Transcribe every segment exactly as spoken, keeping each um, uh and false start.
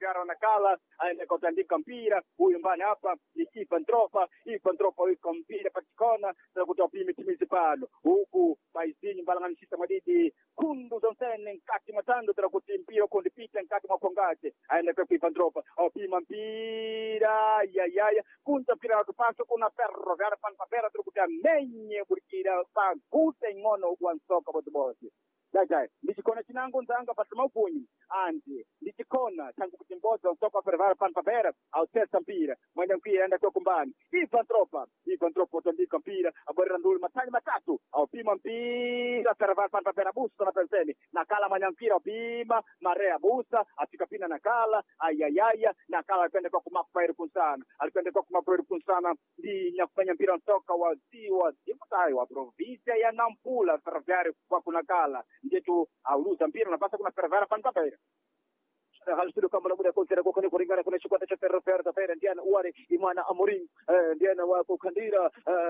Ferroviário na Cala, ainda kutandika mpira huyu mbani hapa ni Ivan Tropa. Ivan Tropa yuko mpira patikona na kutopi mitimizi palo huku Maizini mbalanganisha madidi kundu zontene nkati matando tera kutimpira kundi pita nkati makongate ainda kwa Ivan Tropa opima mpira ya ya ya kunta mpira wakupaswa kuna Ferroviário pan papera tera kutia menye burkira pa kute ngono wansoka bote bote Dai, ndichikona chinango nzanga pasema upunyi andi ndichikona tangu kutimboza kutoka Ferroviário pan papera au testa mpira mwenda mpira enda kwa kumbani Ivan Tropa Ivan Tropa utandika mpira aborera nduli matani matatu au pima mpira Ferroviário pan papera busta na penseni na kala manya mpira pima marea busta afika pina na kala ayayaya na kala alipenda kwa kumapairu kunsana alipenda kwa kumapairu kunsana ndi nyakufanya mpira ntoka wa ziwa zimutai wa província ya Nampula Ferroviário kwa kuna kala ndetu auluza mpira unapasa kuna Ferroviário pan papera hal studio kama na muda konsera kwa kwenye kuringana kuna shukwata cha Ferroviário tapera ndiana uware imana Amorim ndiana wa kukandira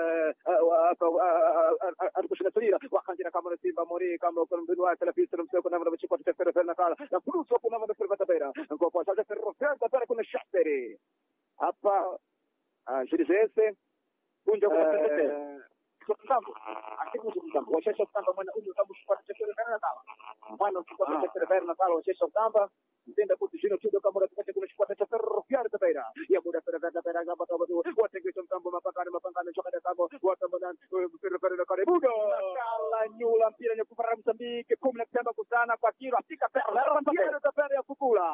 arikushina tulira wakandira kama na Simba Amorim kama kwa mbinu wa telefisa na mseko na mwana shukwata cha Ferroviário na kala na kurusu kuna mwana Ferroviário tapera kwa kwa sasa Ferroviário tapera kuna shasteri hapa shirishese kunja kuna Ferroviário Sottambo, anche questo Sottambo, c'è Sottambo, ma uno sta buscando c'è per la tavola. Quando si può mettere per la tavola c'è Sottambo, intende tutti gino chiudo come che con squadra c'è Ferroviário da Beira. Io pure per la Beira gamba dopo tu, guarda che Sottambo ma pagare ma pagare gioca da campo, guarda ma per per la care budo. La nyula mpira ne kupara Mozambique, come ne sembra kusana kwa kilo afika per la Ferroviário da Beira Fukula.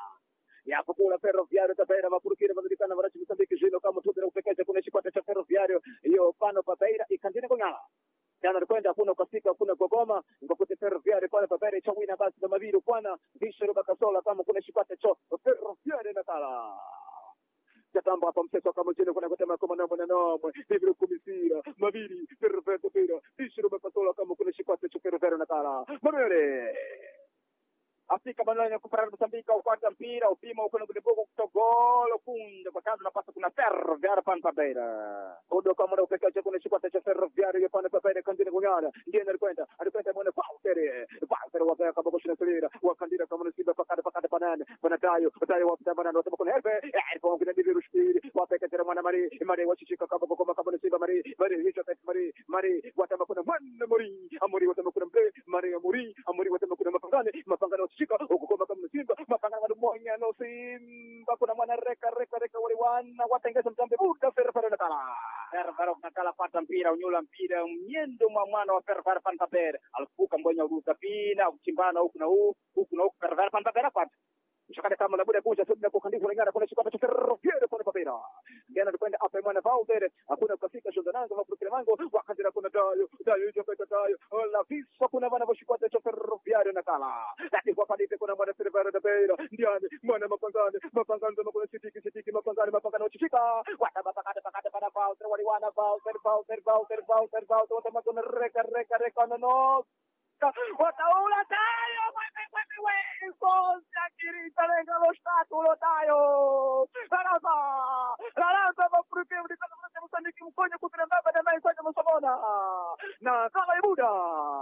Ya Fukula Ferroviário da Beira va purkira va dedicare a Mozambique gino kama tu dero pekeza con squadra c'è Ferroviário. Io pano pa Beira e cantine con ala. Jana kwenda kuna kasika kuna gogoma ngopote Ferroviário pale papere cha wina basi na maviru kwana bishoro bakasola kama kuna shipate cho Ferroviário na kala Jatamba hapa mseso kama jino kuna kutema kama namo na namo hivyo kumisira maviri Ferroviário pera bishoro bakasola kama kuna shipate cho Ferroviário na kala mamere Afrika banana kuparana Mozambique au kwanza mpira upima uko na kulibuko kutogolo kunda kwa kando napasa kuna Ferroviário pan papera odo kama na upeka kuna shipata cha Ferroviário pan papera kandina kunyana ndiye alikwenda alikwenda mwana Pautere Pautere waka kama kushina tulira wakandira kama na Simba pakada pakada banana banatayo batayo wapita banana watu kuna herbe herbe kuna bibi rushpiri wapeka tena mwana mari mari wachishika kama kama kama na Simba mari mari hicho tek mari mari watama kuna mwana mari amori watama kuna mbe mari amori amori watama kuna mapangane mapangane shika ukukoma kama Simba mapanga ngado monya no Simba kuna mwana reka reka reka wale wana watengeza mtambe buda Ferroviário nakala Ferroviário nakala pata mpira unyula mpira mnyendo mwa mwana wa Ferroviário pan papera alifuka mbonya uruka pina kuchimbana huku na huku huku na huku Ferroviário pan papera pata Shakada kama na buda kuja sasa kwa kandifu ngana kuna shikapa cha Ferroviário pan papera ngana kwenda hapa mwana Valder hakuna kufika shondanango wa Kukilemango wakandira kuna dayo dayo hiyo kwa dayo la visa kuna wana boshikwa cha Ferroviário nakala lakini kwa pande kuna mwana Ferroviário da Beira ndiani mwana mapangane mapangane kuna sitiki sitiki mapangane mapangane uchishika wata mapangane pakate para Valder wali wana Valder Valder Valder Valder Valder wata kuna reka reka reka no wata ula tayo wewe wewe wewe cosa kirita lenga lo stato lo tayo la raza la raza va perché di cosa facciamo stare che un coglio con baba da mai sai msomona na kala ibuda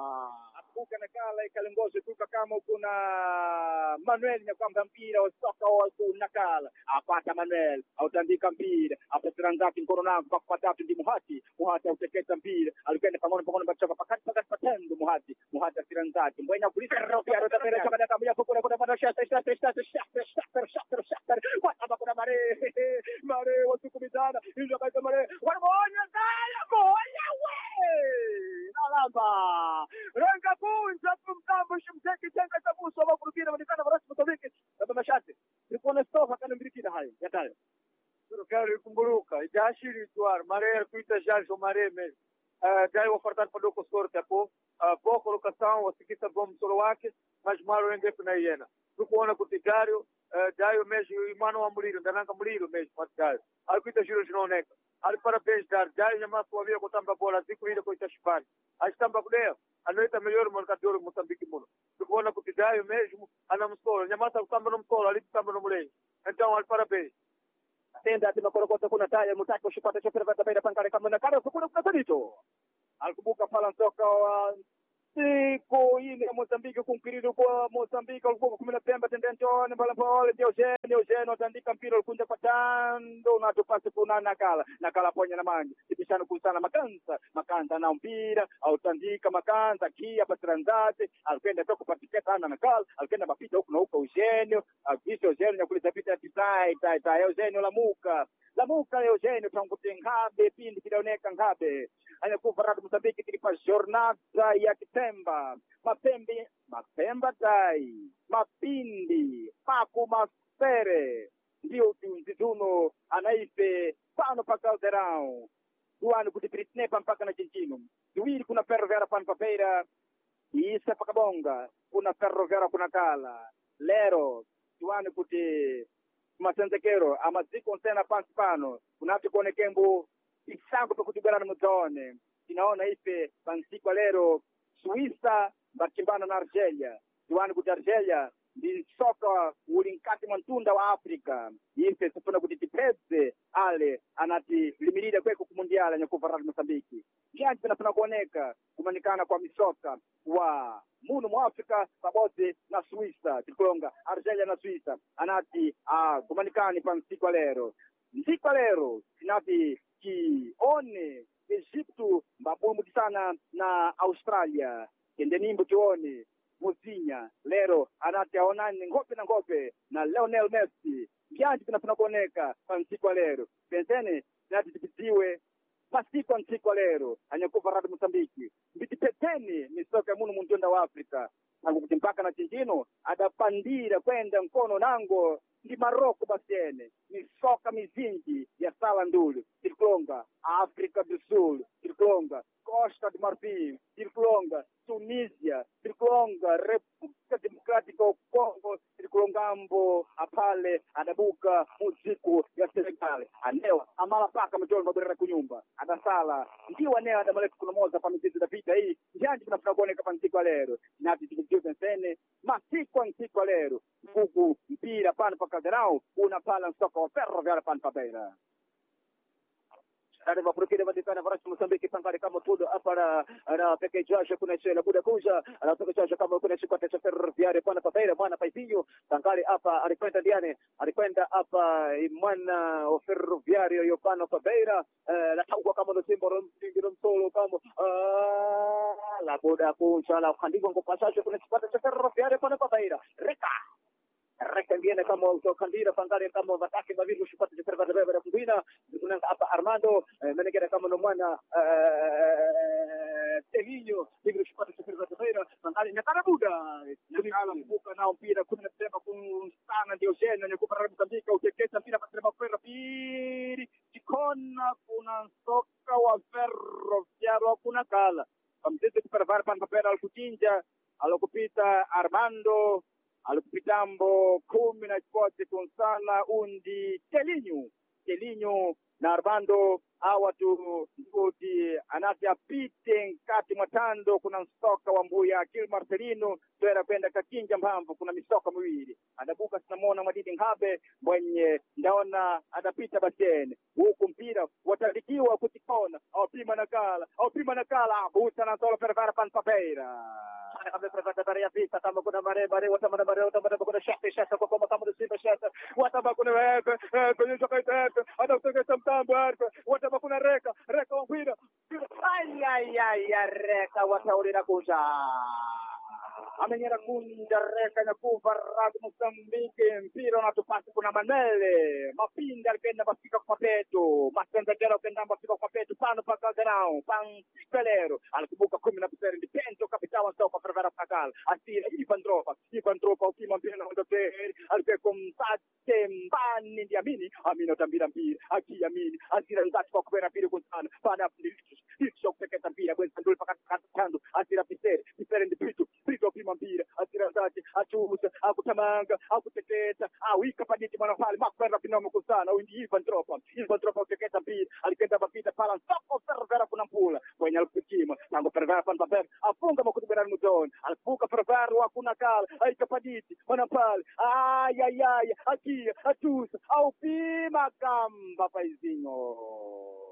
apuka na kala ikalengoze tuka kama kuna Manuel na kwamba mpira wa soka wa kuna kala apata Manuel autandika mpira apata ngaki mkono nangu kwa kupata ndi muhati muhati uteketa mpira alikwenda pamoja pamoja bachapa pakati pakati patendo muhati muhati asiranzati mbwenya kulisa Ferroviário da Beira chama kama yako kuna kuna bana shasta shasta shasta shasta shasta shasta shasta kwa kuna mare mare watu kumizana hizo kaza mare wanaona kala moja we nalamba ranka kunja kumtambo shimteki tenga tabuso wa kurukira wanikana rasmi tabiki na mashati nilikuwa stofa kana mbirikina hayo yatayo Ferroviário kumburuka ijashiri tuar mare kuita jalso mare me dai ofertar para o sorte apo boa colocação wasikita bom solo wake mas maro ende na yena tukuona kutigario dai o mesmo imano wa muliro ndananga muliro mesmo patgario alikuita jiro jinoneka ali parabéns dar dai nyama kwa vile kutamba bola siku ile kwa itashibani ashtamba kudea anoita melhor marcador Moçambique muno tukuona kutigario mesmo ana msolo nyama kutamba no msolo ali kutamba no mulei então ali parabéns tenda timakorokota kuna taya mutaki kushipata cha Ferroviário da Beira pankare kama na karo kuna kuna tadito alikubuka pala ntoka wa siku ine ya Mozambique kumkirido kwa Mozambique ulikuwa kumi na Pemba tendentone pala pole ndio Eugene Eugene utandika mpira ulikunja kwa tando na tupasi kuna nakala nakala ponya na mangi tibishana kusana makanza makanza na mpira au tandika makanza kia patranzate alipenda toka kupatikana ana nakala alipenda mapita huko na huko Eugene akisha Eugene yakuleta pita tai tai tai Eugene la muka la muka Eugene tangutengabe pindi kidaoneka ngabe anakufa rado Mozambique kilipa jornada ya Kitemba mapembe mapemba dai mapindi paku maspere ndio tunzituno anaife pano pa Caldeirão duano kutipritnepa mpaka na Chinchino duwiri kuna ferrovera pan papeira isa pakabonga kuna ferrovera kuna kala lero duano kuti masenzekero amaziko nsena pansi pano kunati kuone kembu isango pakutibwana mutone inaona ife pansiko lero Suíça bakimbana na Argelia duani kuti Argelia ndi soka ulinkati mantunda wa Afrika ife sifuna kuti tipeze ale anati limirida kweko kumundiala nyakuva rado Mozambique janji pinafuna kuoneka kumanikana kwa misoka wa muno mu Afrika pamoja na Suíça tikulonga Argelia na Suíça anati ah, kumanikani pa msiku lero msiku lero sinati kione Egypto mbabumu sana na Australia kende nimbo tuone Muzinha lero anati aonani ngope na ngope na Lionel Messi mbianji pinafuna kuoneka pa msiku lero pensene nati tipitiwe pasipo msiku lero anyakuva rado Mozambique mbitipeteni misoka muno mundonda wa Afrika tangu kuti mpaka na Chinchino adapandira kwenda mkono nango ndi Maroko basiene misoka mizingi ya sala ndulu tilikulonga África do Sul tilikulonga Costa do Marfim tilikulonga Tunisia tilikulonga República Democrática do Congo tilikulongambo apale adabuka muziku ya Senegal anewa amala paka mjolo mabwerera kunyumba adasala ndiwa newa adamaletu kunomoza pa mizizi da vita hii njanji pinafuna kuoneka pa msiku lero nati tikijio nsene masiku msiku lero kuku mpira pano pa Caldeirão una pala nsoka wa ferroviária pano pa beira Ada mapurukile madikana varasi Mozambique pangari kama tudo apara ana pekejaje kuna chela buda kuja ana pekejaje kama kuna chikwa cha ferroviária pana papeira mwana paisinho pangari hapa alikwenda ndiane alikwenda hapa mwana wa ferroviário yo pana papeira la tauwa kama ndo simbo ndo solo kama la buda kuja la khandigo ngo passage kuna chikwa cha ferroviária pana papeira reka reka viene kama utokandira pangari kama vataki mavivu shipata cha ferroviária kumbina kuna hapa Armando menegera kama no mwana Telinho livre shipata cha ferroviária pangari nyakara buda nyakala mbuka nao mpira kumi na Pemba kumstana ndio jena ni kupara Mozambique uteketa mpira kwa Pemba kwa pili tikona kuna soka wa ferroviária kuna kala pamtete kupervar pan papera alkutinja alokupita Armando alikupitambo kumi na kipoti kunsana undi Telinho Telinho na Armando hawa tu kuti anati apite nkati mwatando kuna msoka wa mbuya Akil Marcelino tuera kwenda kakinja mbambo kuna misoka miwili adabuka sinamona madidi ngabe mwenye ndaona adapita basene huku mpira watalikiwa kutikona au pima nakala au pima nakala buta na solo fervara pan papeira ana kabla fervara baria pista kama kuna mare mare wata mare mare wata mare kuna shati shati kwa kama kama simba shati wata kuna wewe kwenye shaka ada kutoka mtambo wata kuna reka reka wa mpira ay ay ay reka wataulira kuja amenyera kunda reka na kuva rado Mozambique mpira unatupasi kuna Manele mapinda alipenda bafika kwa petu masenzekero alipenda bafika kwa petu pano pa Caldeirão pan pelero alikumbuka kumi na piseri ndipento kapitawa soka fervera pakal asira Ivan Dropa Ivan Dropa ukima mpira na ndoteri alipeko mtate mbani ndiamini amino tambira mpira akiamini asira nzati kwa kubera mpira kusana pana ndilicho hicho kupeketa mpira kwenza nduli pakati kando asira piseri piseri ndipitu pitu pima mpira asira nzati achusa akutamanga akuteketa awika paditi mwana pale makwenda pinomo kusana undi Ivan Dropa Ivan Dropa uteketa mpira alikenda bapita pala soko fervera kuna mpula kwenye alipukima tango fervera pan papel afunga makutubera mutoni alipuka fervera wa kuna kala aika paditi mwana pale ay ay ay akia achusa au pima kamba paizinho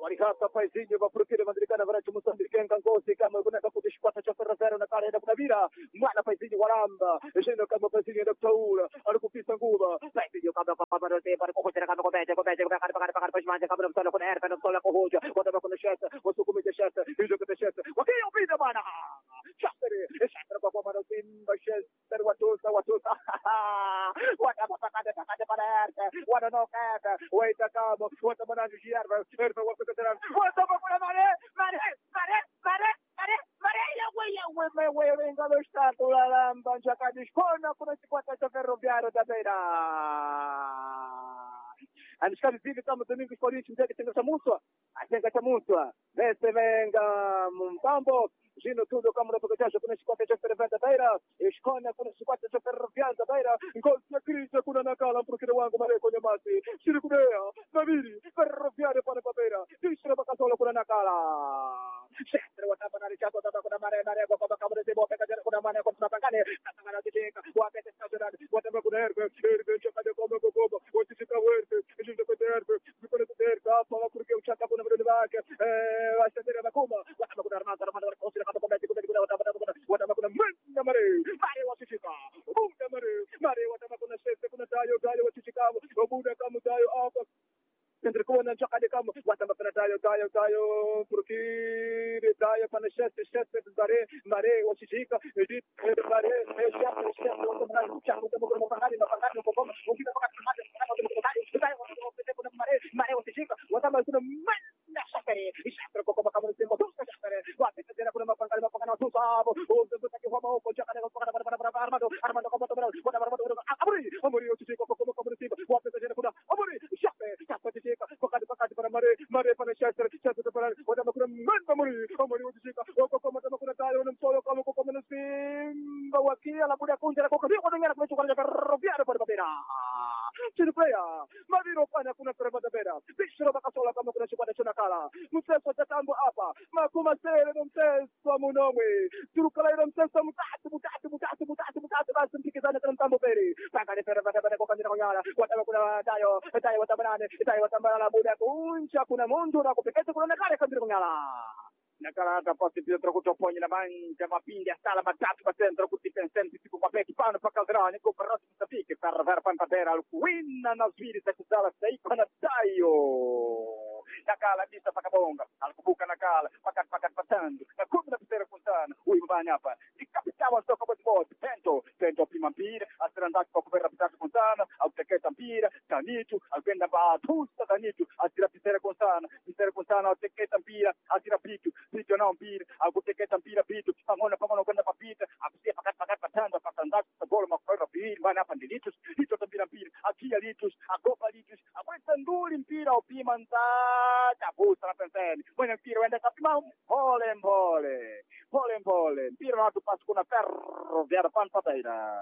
walihapa paizinho vapurukire vandirikana vanacho Moçambique ngozi kama kunaka kutishkwata cha ferrazero na kale kuna vira mwana paizinho walamba jeno kama paizinho enda kutaula alikupisa nguva paizinho kama kama rote para kuhotera kama komete komete kama kama kama pajmanja kama mtolo kuna erfa na mtolo kuhoja wata kuna shata wasukume shata hizo kuna shata wakio pida bana chakere chakere kwa mara simba shata watosa watosa wata pakada pakada para erfa wata no kata waita kama wata bana jierva erfa wata kata wata kuna mare mare mare mare mare mare ya wewe wewe wewe ngalo stato la lamba chakadishkona kuna chikwata cha ferroviario da beira anishikali vivi kama domingo polisi mteke tenga chamuswa atenga chamuswa bese venga mumtambo jino tudo kama unapokesha kuna chikwata cha ferroviario da beira ishkona kuna chikwata cha ferroviario da beira ngozi ya krisa kuna nakala mpukire wangu mareko nyamasi shiri kubea nabiri ferroviario pana beira tishira bakasola kuna nakala Sentro watapa na richato tata kuna mare mare kwa kama kama debo peka jana kuna mane kwa tunapangane nataka kujenga wapete stationari watapa kuna herbe herbe chakade kama gogo wotisika werte ndio kwa herbe kuna herbe hapa wakuruke uchaka kuna mrudi wake eh wasendera makuma watapa kuna armada armada kwa usira kama kwa kuna kuna watapa kuna watapa kuna mna mare mare wasifika buda mare mare watapa kuna sese kuna tayo gale wasifika buda kama tayo hapa Entre kuona chakade kama watapa kuna tayo tayo tayo porque daia para cheste cheste bare mare wasifika edit bare cheste cheste wata mara chamu kama kuna mapangani na pangani kwa kama ukita mpaka kimada kama kuna mapangani daia wata kuna mare mare wasifika wata mara kuna na shakare ishakare kwa kama kama simba tuska shakare wata tena kuna mapangani mapangani watu sabo uzo taki kwa mauko chakare kwa para para para armado armado kama tabara wata armado amuri amuri wasifika kwa kama kama simba wata tena kuna amuri shakare shakare wasifika kwa kadi kwa kadi para mare mare para cheste cheste para wata kuna manda muri amuri wasifika kwa kama kama kuna tayo na msolo kama kwa kama simba wakia la buda kunja kwa kwa kwa ngara kwa chukua ferroviario para beira Chiripea, Maviro Pana kuna ferrovia beira. Bishro bakasola kama kuna chukua chona kala. Mseso tatambo hapa. Makuma sele mseso munongwe. Turukala mseso mutatu mutatu mutatu mutatu mutatu basi mtikizana kana mtambo beri. Paka ni ferrovia beira kwa kanira konyala. Wata kuna tayo, tayo watabanane, tayo watambala buda kunja kuna mundu na kupekeza kuna nakale kanira konyala. Nakala kapasi Pietro kutoponya na manja mapindi asala matatu batendra kutipensenti siku mapeki pano paka zrani ko parati mtapike per ver pantatera al quinna na sviri sa kuzala sei pana tayo nakala dista paka bonga al kubuka nakala paka paka patando na kubna pitera kuntana ui mbanya hapa ikapitawa stoka bot pento pento prima mpira asirandaki kwa kubera pitatu kuntana au teketa mpira tanitu alkwenda ba tusta tanitu asira pitera kuntana pitera kuntana au teketa mpira asira pitu Pitu na mpira, akuteketa mpira pitu, pamona pamona kwenda papita, akusia pakati pakati patanda patandaki tabolo makwenda pili, bana hapa ndilitus, hicho tabira mpira, akia litus, agopa litus, akwenda nduli mpira upima nzata, busa na penseni, mwenye mpira wenda kapima pole mpole, pole mpole, mpira na watu pasi kuna ferroviario panpataira.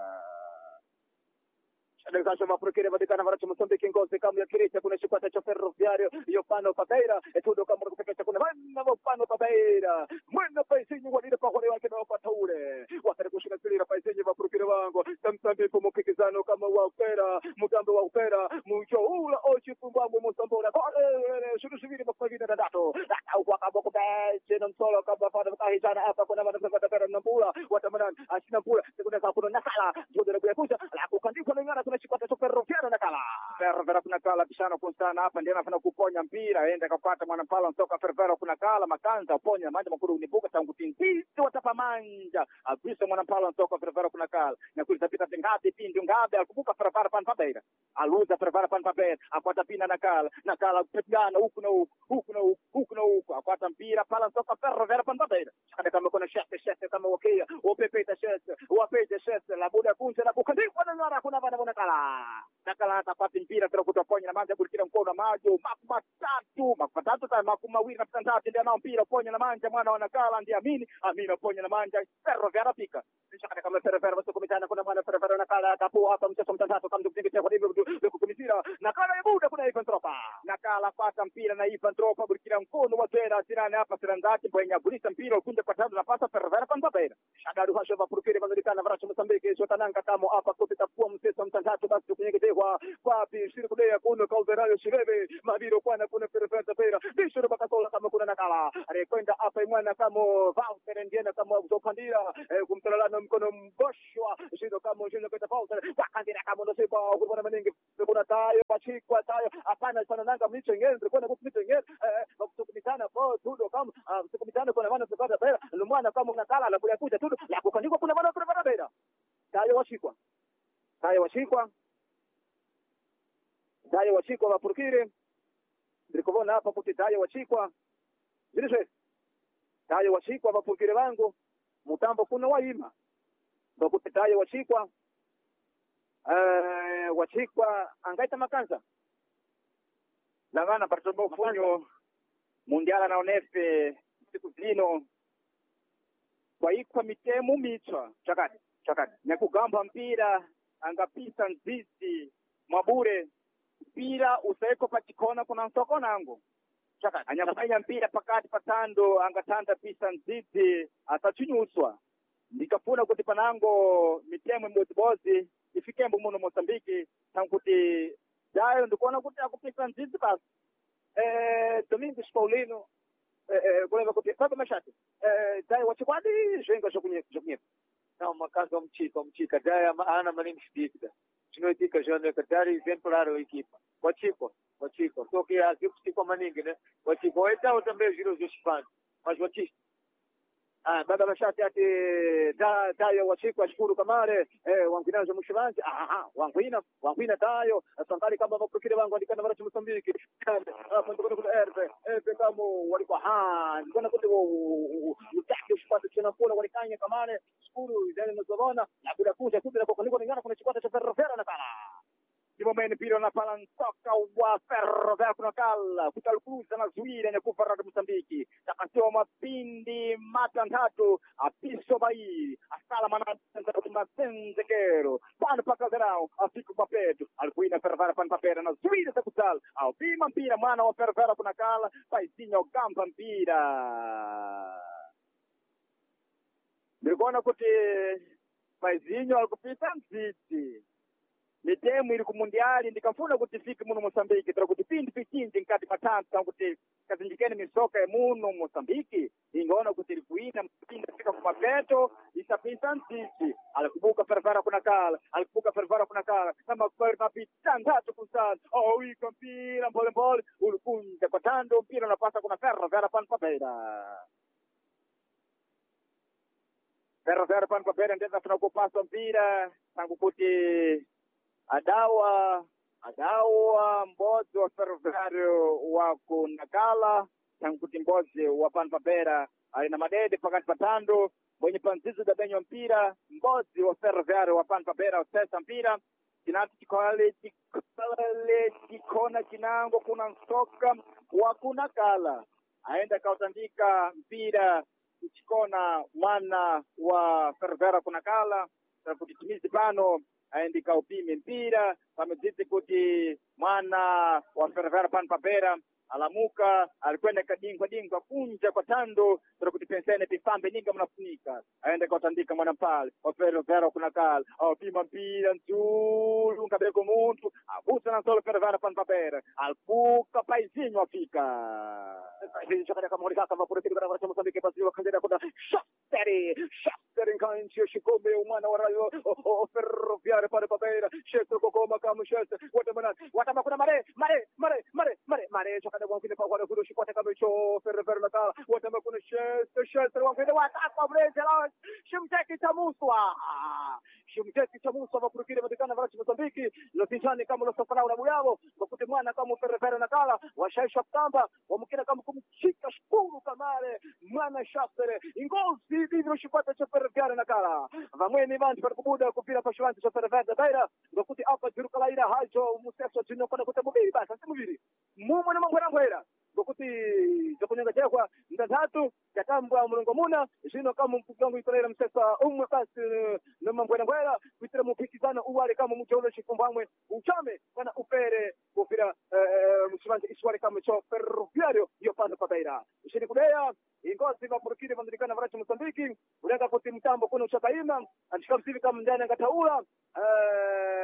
Adesso ma perché va di canavara ci sono che cose cambia chiesa con il cinquanta ferroviario io fanno papeira e tutto cambia perché con vanno fanno papeira manna paesini guardi da poco anche no pature guarda che c'è la paesini va perché vango tanto come che sanno come wa opera mudando wa opera mucho ula oggi pumbango mostambora sono si vede ma vita da dato au qua cabo che non solo cabo fare kai sana apa con avana per per non pula guarda manan asina pula secondo capo non sala giù della kuja la ku kandi con ngara chipata cha ferroviario nakala ferroviario kuna kala bishano kunstana hapa ndio anafanya kuponya mpira aende akapata mwana pala ntoka ferroviario kuna kala makanza uponya manja makuru unibuka tangu tinti watapa manja abisa mwana pala ntoka ferroviario kuna kala na kulitapita ngati pindi ngabe akubuka ferroviario pan pabeira aluza ferroviario pan pabeira akwata pina nakala nakala pigana huku na huku huku na huku huku na huku akwata mpira pala ntoka ferroviario pan pabeira kada kama kuna shete shete kama wakia opepeta shete wapeta shete la buda kunja na kukandikwa na ngara kuna bana bona kala nakala atapata mpira tena kutoponya na manja kulikira mkono majo makuma tatu makuma tatu ta makuma wili na tatu ndio nao mpira ponya na manja mwana wa nakala ndiye amini amini ponya na manja ferroviario pika nishaka kama ferroviario basi kumitana kuna mwana ferroviario nakala atapo hapa mchezo mtatu kama ndio kwa hivyo kumitira nakala ibuda kuna Ivan Tropa nakala pata mpira na Ivan Tropa kulikira mkono wa tena tirani hapa tirandati ponya bulisa mpira ukunja kwa tatu na pasa ferroviario panpabeira shagaru hasho vapurukire vandirikana varacho Moçambique jotananga kama hapa kutapua mchezo mtatu basi kunyegezwa kwa pishiri kudea kuno kauzerayo shirebe maviro kwana kuna ferroviario beira Francisco Bakasola kama kuna nakala alikwenda hapa mwana kama Valter ndiye kama uzopandia kumtolana mkono mboshwa shindo kama shindo kwa Valter wakandira kama ndo sipa kuna maningi kuna tayo pachikwa tayo hapana sana nanga mlicho ngende kuna kumicho ngende kutukumitana kwa tudo kama kutukumitana kuna maana tupata bela mwana kama nakala la kule kuja tudo la kukandikwa kuna maana tupata bela tayo washikwa tayo washikwa tayo washikwa wapurukire ndikovona hapa kuti tayo washikwa zirishe tayo washikwa wapurukire wangu mutambo kuna waima ndokuti tayo washikwa eh washikwa angaita makanza lavana partombo funyo mundiala na onefe siku zino kwa ikwa mitemu michwa chakati chakati nekugamba mpira angapisa nzizi mwabure mpira usaeko pachikona kuna nsoko nango chakati anyakufanya mpira pakati patando angatanda pisa nzizi atachinyuswa ndikafuna kuti panango mitemu mbozibozi ifikembo muno Mozambiki tanguti dayo ndikuona kuti akupisa nzizi basi eh Domingos Paulino eh kuleva kuti papa mashati eh dayo wachikwadi zvenga zvokunye zvokunye não makazo mchika mchika daya ana maningi spikda chinoitika jone kadari exemplar o equipa wachiko wachiko só que as equipes maningi né wachiko então também giro de Espanha mas wachiko ah baba mashati ati da dayo wachiko ashukuru kamare eh wangwinazo mushivanzi aha wangwina wangwina dayo asantali kama maprokire wangu andikana mara Mozambiki hapo ndiko kuna erbe erbe kama walikuwa ha ndikona kuti utaki ushipate tena kuna walikanya kamare shukuru ndani mzobona na bila kuja kubila kwa niko ngana kuna chikwata cha ferrovera na kala ndimo mene piro na pala ntoka wa ferrovera kuna kala kutalkuza na zuira na kufara na Mozambiki takatio mapindi matandatu apiso bai asala manata kumazenzekero pano pakazerao afiku papetu alikuina ferrovera pan papera na zuira za kutal au pima mpira mwana wa ferrovera kuna kala paisinyo gamba mpira ndikuona kuti paisinyo alikupita mziti mitemu ili kumundiali ndikafuna kuti fiki muno Mozambiki tira kuti pindi pichindi nkati matatu kuti kazinjikeni misoka ya muno Mozambiki ingaona kuti ilikuina mpindi fika kumapeto isapisa mziti alikubuka fervara kuna kala alikubuka fervara kuna kala kama kwa mapita ndatu kusana oh iko mpira mbole mbole ulikunja kwa tando mpira unapasa kuna fervara pan papera fervara pan papera ndeza tunakupasa mpira tangu kuti adawa adawa mbozi wa ferroviario wa kunakala tangu kuti mbozi wa panpapera alina madede pakati patando mwenye panzizi da benyo mpira mbozi wa ferroviario wa panpapera usesa mpira kinati chikole chikole chikona chinango kuna nsoka wa kunakala aenda kautandika mpira chikona mwana wa ferroviario kunakala kuti timizi pano aendika upime mpira pamedziti kuti mwana wa ferrovera pan papera alamuka alikwenda kadingwa dingwa kunja kwa tando tira kuti pensene pifambe ninga mnafunika aenda kautandika mwana pale wa ferrovera kuna kala apima mpira nzulu nkabeko muntu abusa na solo ferrovera pan papera alpuka paizinho afika paizinho chakada kamorika kama kureti kwa kwa Mozambiki basi wakandida kuna shasteri shasteri nkanchi shikome umwana wa rayo o ferroviario pan papera shesto kokoma kama shesto watamana watamana mare mare mare mare mare mare chakada kwa kile kwa kwa shikwata kama cho ferroviario na kala watamana kuna shesto shesto wa kile wataka brezela shimteki tamuswa shimteki tamuswa vakurikire madikana varachi Mozambiki lopinzani kama losafara na buyavo bakuti mwana kama ferroviario na kala washaisha kutamba wamkina kama kumshika shukuru kamare mwana shafere ingozi ndivyo shikwata cha ferroviario na kala vamweni vantu parikubuda kupira pashiwanzi cha ferroviario baira bakuti apa jirukalaira hajo museso jino kona kutabubiri basa simubiri mumo na mangwera ngwera bakuti jakunyenga jekwa ndantatu yakambwa mulongo muna jino kama mpugangu ikolera msesa umwe basi na mangwera ngwera kuitira mupikizana uwale kama mujolo chikumbamwe uchame kana upere kufira mushivanzi iswale kama cho ferroviario yo pano pabaira ishini kudeya ingozi vapurukire vandirikana varachi Mozambiki ulenga kuti mtambo kuna uchakaima andishikamsivi kama ndani angataula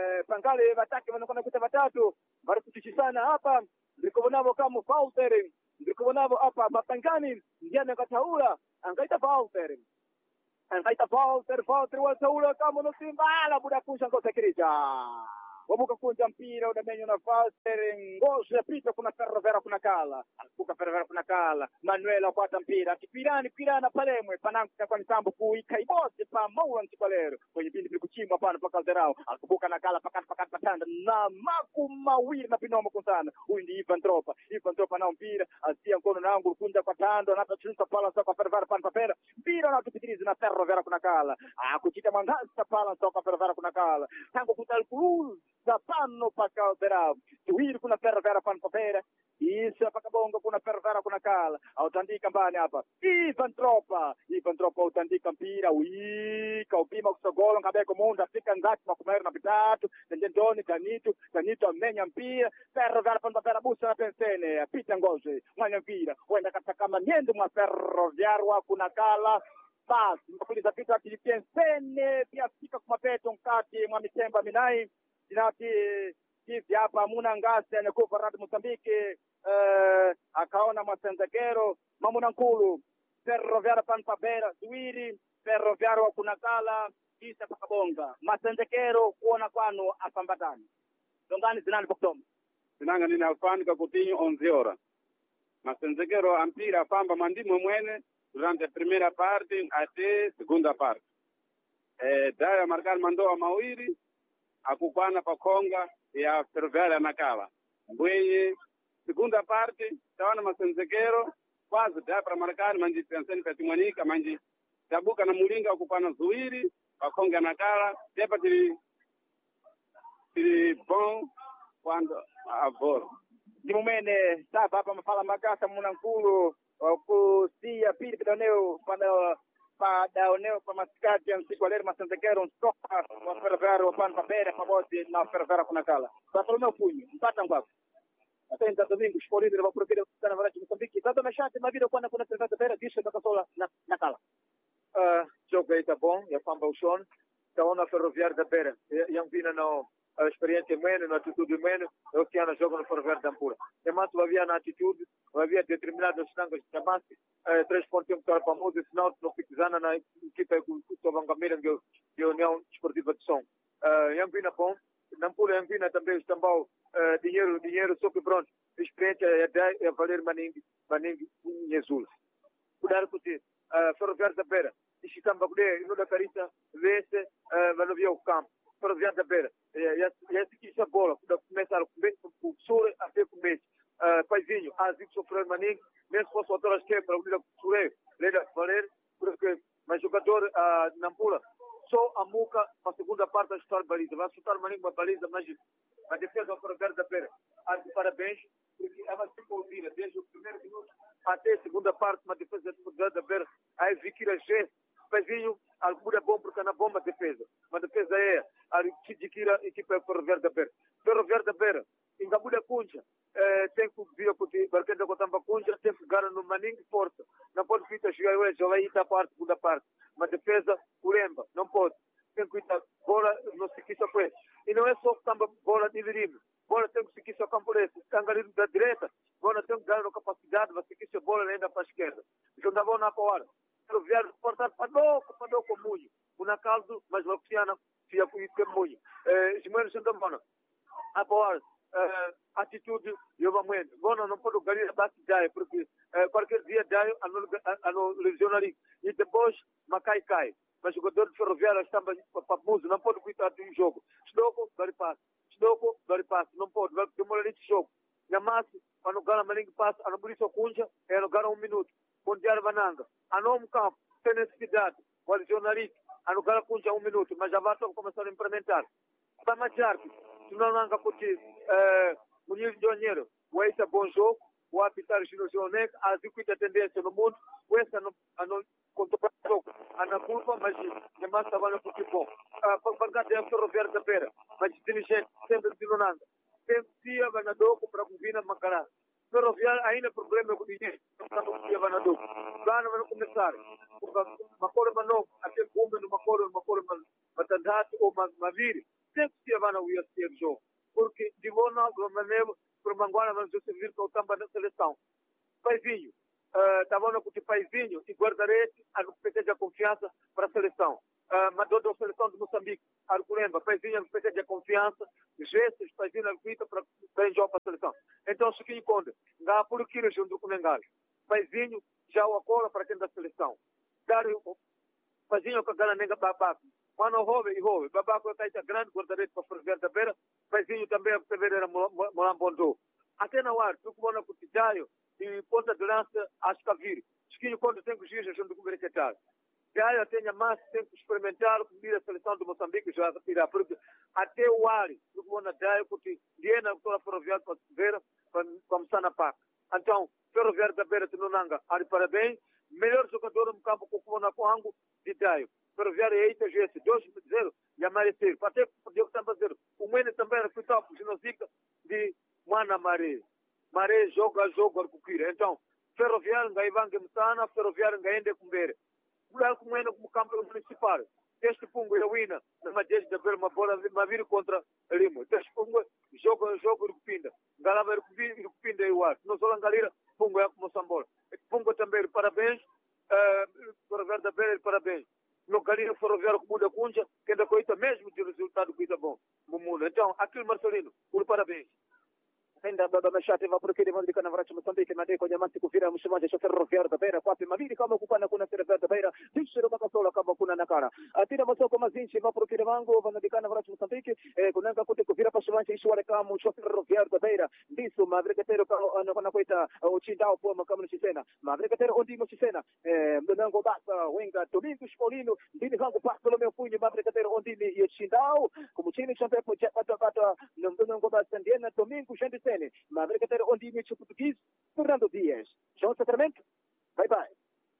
pangale vatake vanokona kuita vatatu vari kutichisana hapa ndikovonavo kama Valter ndikuonavo apa mapangani ndiane akataula angaita Walter angaita Walter Walter wasaula kama unotimbala buda kusha ngosekirija wabuka kunja mpira udamenyo na Walter ngozi yapita kuna Ferrovera kuna kala anakuka Ferrovera kuna kala Manuel akwata mpira akipirani pirana palemwe pananka kwa nisambu kuika ibose pa maula ntikwalero kwenye pindi pilikuchimwa pana paka zerao akubuka na kala pakati pakati patanda na maku mawili na pinomo kunsana huyu ndi Ivan Tropa Ivan Tropa na mpira asia mkono na angu kunja kwa tando na tachunsa pala soka Ferrovera pana papera mpira na tupitirizi na Ferrovera kuna kala akuchita mangasa pala soka Ferrovera kuna kala tango kutalkuluzi zapano paka zerao tuwiri kuna Ferrovera pana papera isa pakabongo kuna Ferrovera kuna kala autandika mbani hapa Ivan Tropa Ivan Tropa utandika mpira wika upima kusogolo ngabeko munda fika ngati makumero na pitatu ndendoni Danito Danito amenya mpira Ferrovera pana papera busa na pensene pita ngozi mwanya mpira wenda katika kama nyendo mwa Ferroviario kuna kala basi mkuliza pita akilipensene pia fika kumapeto mkati mwa mitemba minai jinati hivi hapa muna ngasi anakufa radi Mozambiki uh, akaona Masenzekero mamuna nkulu Ferroviario panpabera duwiri Ferroviario wakunakala kisa pakabonga Masenzekero kuona kwanu apambatani dongani zinani pakutoma zinanga nini afanika kutinho onze horas Masenzekero ampira afamba mandimwe mwene durante a primeira parte até segunda parte eh, dayo marcar mandoa mawili akukwana pakonga ya Ferroviario nakala mbwenye segunda parte tawana Masenzekero quase dá para marcar manji pensando katimwanika manji tabuka na mulinga akukwana zuwiri pakonga nakala depa tili tili bom quando a bola ndi mumene saba hapa mafala makasa muna nkulu kusia pili pidoneo pana padaoneo pa masikati ya msiku wa leo Masenzekero nsoka wa Ferroviario wapana papere pamoja na Ferroviario kuna kala Bartolomeo Punho mpata ngwako atenda domingo sporidi na wakurukira sana varaji Mozambiki tata mashati mavido kwa kuna Ferroviario papere disho takasola na nakala uh, jogo aí tá bom ya kwamba ushon taona Ferroviario da Beira yang vina no a experiência meno na atitude meno eu que ana joga no Ferroviario da Ampura e mais havia na atitude havia determinado os tangas de Damasco três pontos um para famoso sinal no Pitizana na equipe com o Bangamira de União Esportiva de Som yang vina bom na Ampura yang vina também o tambal dinheiro dinheiro só que pronto experiência é valer maningi maningi Jesus cuidar com isso Ferroviario da Beira e tamba kude no da carita vese valovia o campo Ferroviario da Beira e esse que já bola quando começar o sure até começo paizinho azico sofrer maningi mesmo fosse o toras que para o da sure leda valer porque mas jogador na Ampula só a muca a segunda parte da história baliza vai chutar maningi uma baliza mas a defesa do Ferroviario da Beira parabéns porque ela se ouvira desde o primeiro minuto até a segunda parte uma defesa do Ferroviario da Beira aí Vikira G Pezinho, algo é bom porque na bomba defesa. Uma defesa é a Kidikira equipe Ferroviario da Beira. Ferroviario da Beira, em Gabuda Kunja, tem que vir porque Barquenda Cotamba Kunja tem que ganhar no Maningue força. Não pode ficar chegar hoje, já vai ir a parte, segunda parte. Uma defesa, Uremba, não pode. Tem que ir a bola no Siquissa Pé. E não é só que tamba bola de Lirim. Bola tem que seguir seu campo desse. Cangarismo da direita, bola tem que ganhar capacidade, vai seguir sua bola ainda para a esquerda. Então dá bola na hora. Ferroviario portar padoko padoko munho una caldo mas loxiana sia que munho eh jimeno sendamana agora atitude eu vou muito bona não pode ganhar base daí porque qualquer dia daí a no legionari e depois macai cai mas o jogador de Ferroviario está para muso não pode cuidar do jogo Snoko dari passe Snoko dari passe não pode vai demorar esse jogo Yamasi quando ganha malinho passe a no Briso Kunja é no ganha um minuto Mundial Bananga, a nome campo, tem necessidade, o jornalista, a no cara punha um minuto, mas já vai começar a implementar. Para marchar, se não não capute, o nível de dinheiro, o esse é bom jogo, o habitar de nociones, a circuita tendência no mundo, o esse não não controla jogo, a na curva, mas de mais estava no futebol. Para pagar de Ferroviario da Beira, mas inteligente, sempre de nada. Sempre dia vai na doco para combina macará. Ferroviario ainda problema com dinheiro, não está com dia vai na doco. Lá não vai começar. Uma cor mano, até bomba numa cor, uma cor matandate ou maviri. Sempre dia vai na U S C jogo. Porque de bona maneira por manguana vamos servir para o tamba da seleção. Paizinho, estava uh, com o Paizinho e guarda-redes a respeito confiança para a seleção. Uh, mandou da seleção de Moçambique, Arculemba, Paizinho a respeito de confiança, gestos, Paizinho a respeito para bem jogar para a seleção. Então, Chiquinho Conde, dá por aquilo junto com o Nengal. Paizinho já o acorda para quem da seleção. Dário, Paizinho que gana nenga babaco. Mano, Rove e Rove, babaco é a grande guarda-redes para fazer da beira, Paizinho também a fazer era Molambondo. Até na hora, tu como na Cutijaio, e ponta de lança, acho que a vir. Chiquinho Conde tem que agir junto com o Berequetar. Gaia tenha mais tempo de experimentar com a seleção de Moçambique já retirar, porque até o Ari, do que na Gaia, porque Diana, toda ferroviária para Beira, para começar na P A C. Então, ferroviária da Beira, Tununanga, Ari parabéns, melhor jogador no campo com o Nacoango, de Gaia. Ferroviária é Eita G S, dois a zero, e a Marecer, até podia estar fazendo. O Mene também era futebol, porque não fica de Mana Maré. Maré joga, joga, Arcuquira. Então, ferroviária, Gaivanga, Mutana, ferroviária, Gaende, Cumbere. Mulher como é no campo municipal. Este pungo é wina, na madeira de ver uma bola, uma vir contra Limo. Este pungo joga, joga, Rupinda. Galava, Rupinda e o ar. Não só a galera, pungo é como Sambola. Pungo também, parabéns. Ferroviário da Beira, parabéns. No galera ferroviário como da Cunha, que ainda coita mesmo de resultado que está bom no mundo. Então, aquilo Marcelino, por parabéns. Ainda baba mashati va por kile mandika na vracha Moçambique na deko nyamanti kufira mshimaje shofer ferroviário da Beira kwapi mabili kama kupana kuna ferroviário da Beira tishiro baka sola kama kuna nakara atira masoko mazinchi va por kile mango vanadika na vracha Moçambique kunanga kuti kufira pashimaje ishware kama shofer ferroviário da Beira ndiso mavreketero kana kuita uchindao po makamu chisena mavreketero ondi mchisena mnango basa wenga domingo Spolino ndini kango Bartolomeu Funho mavreketero ondi ni uchindao kumuchini champe po chapata pata mnango basa ndiena domingo gente Mavreketero ondimi cho português, Fernando Dias. João Sacramento, bye bye.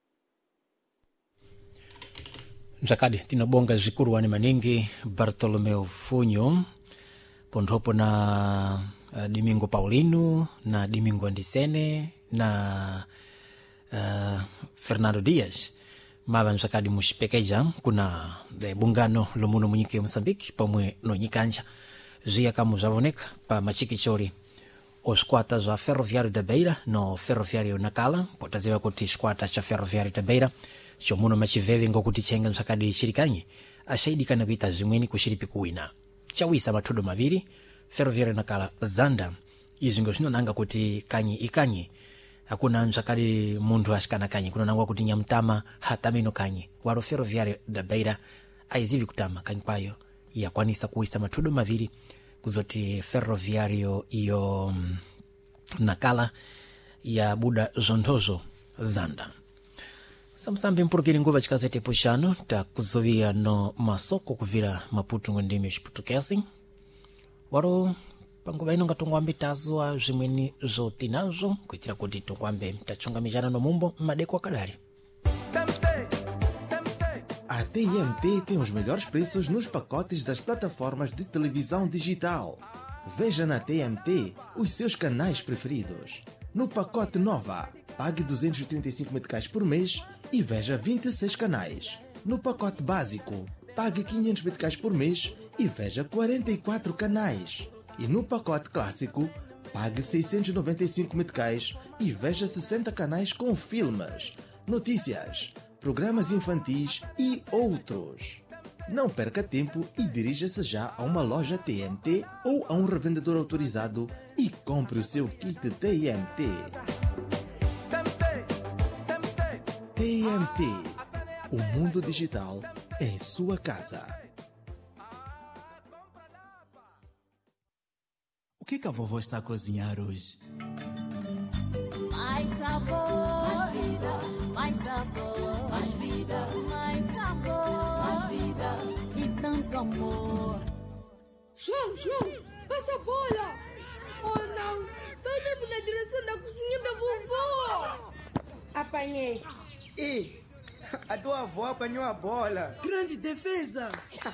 Mzakadi, tinabonga zikuru wani maningi, Bartolomeu Funho, pondhopo na uh, Domingo Paulino, na Domingo Andisene, na uh, Fernando Dias. Maba mzakadi mushipekeja, kuna de bungano lomuno munyike Moçambique, pamwe no nyikanja. Zia kamu zavoneka, pa machikichori. Os quatas a ferroviário da Beira, no ferroviário Nakala, potaziwa kuti squata cha ferroviário da Beira, chomuno machiveve ngokuti chenga msakadi shirikanyi, ashaidi kana kuita zimweni kushiripi kuwina. Chawisa matudo maviri, ferroviário Nakala Zanda, izingo sino nanga kuti kanyi ikanyi, hakuna msakadi mundu ashikana kanyi, kuna nangwa kuti nyamtama hatamino kanyi, waro ferroviário da Beira, aizivi kutama kanyi payo, ya kwanisa kuwisa matudo maviri, kuzoti ferroviário iyo Nakala ya Buda Zondozo Zanda. Samsambi mpurukiri nguva chikazete pushano ta kuzovia no masoko kuvira Maputo ngondimi shiputukesi. Waro panguva ino ngatongwambe tazwa zimweni zoti nazo kuitira kuti tongwambe mtachunga mijana no mumbo madeko akadari. A T M T tem os melhores preços nos pacotes das plataformas de televisão digital. Veja na T M T os seus canais preferidos. No pacote Nova, pague duzentos e trinta e cinco meticais por mês e veja vinte e seis canais. No pacote básico, pague quinhentos meticais por mês e veja quarenta e quatro canais. E no pacote clássico, pague seiscentos e noventa e cinco meticais e veja sessenta canais com filmes, notícias, programas infantis e outros. Não perca tempo e dirija-se já a uma loja T M T ou a um revendedor autorizado e compre o seu kit T M T. T M T. O mundo digital em sua casa. O que, que a vovó está a cozinhar hoje? Mais sabor, mais vida, mais sabor, mais vida, mais sabor, mais vida e tanto amor. João, João, passa a bola! Oh não, vai mesmo na direção da cozinha da vovó! Apanhei. E a tua avó apanhou a bola. Grande defesa!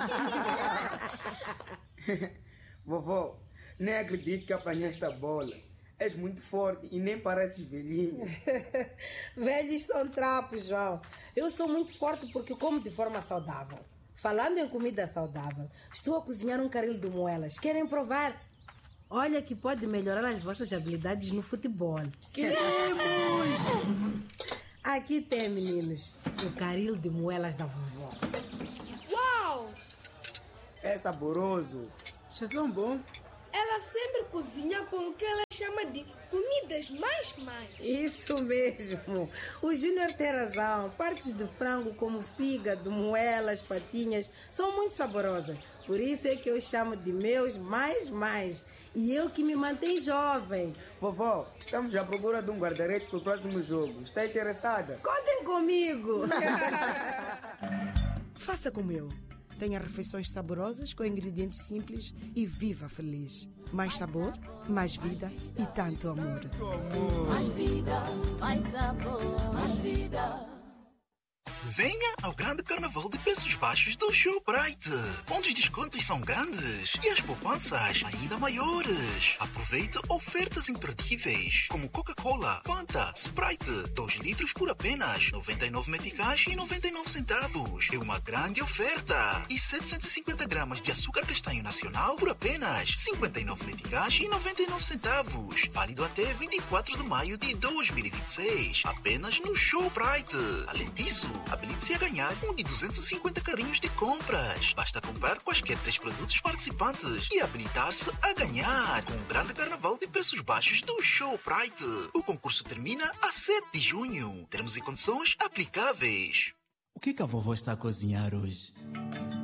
Vovó, nem acredito que apanhaste a bola. És muito forte e nem pareces velhinha. Velhos são trapos, João. Eu sou muito forte porque como de forma saudável. Falando em comida saudável, estou a cozinhar um caril de moelas. Querem provar? Olha que pode melhorar as vossas habilidades no futebol. Queremos! Aqui tem, meninos, o caril de moelas da vovó. Uau! É saboroso. Isso é tão bom. Ela sempre cozinha com o que ela chama de comidas mais mais. Isso mesmo. O Júnior tem razão. Partes de frango como fígado, moelas, patinhas são muito saborosas. Por isso é que eu chamo de meus mais mais. E eu que me mantenho jovem. Vovó, estamos à procura de um guarda-redes para o próximo jogo. Está interessada? Contem comigo. Faça como eu. Tenha refeições saborosas com ingredientes simples e viva feliz. Mais sabor, mais vida e tanto amor. Mais vida, mais sabor, mais vida. Venha ao grande carnaval de preços baixos do Shoprite, onde os descontos são grandes e as poupanças ainda maiores. Aproveite ofertas imperdíveis, como Coca-Cola, Fanta, Sprite, dois litros por apenas noventa e nove meticais e noventa e nove centavos. É uma grande oferta. E setecentos e cinquenta gramas de açúcar castanho nacional por apenas cinquenta e nove meticais e noventa e nove centavos. Válido até vinte e quatro de maio de dois mil e vinte e seis, apenas no Shoprite. Além disso, habilite-se a ganhar um de duzentos e cinquenta carrinhos de compras. Basta comprar quaisquer três produtos participantes e habilitar-se a ganhar com o grande carnaval de preços baixos do Shoprite. O concurso termina a sete de junho. Termos e condições aplicáveis. O que, que a vovó está a cozinhar hoje?